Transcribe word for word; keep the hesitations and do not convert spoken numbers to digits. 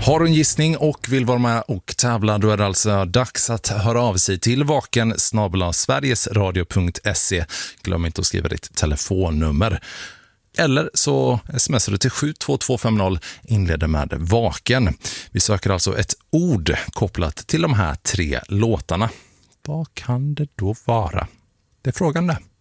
Har du en gissning och vill vara med och tävla, då är det alltså dags att höra av sig till vaken snabel-a sverigesradio punkt se. Glöm inte att skriva ditt telefonnummer. Eller så smsar du till sju två två fem noll, inleder med vaken. Vi söker alltså ett ord kopplat till de här tre låtarna. Vad kan det då vara? Det är frågan det.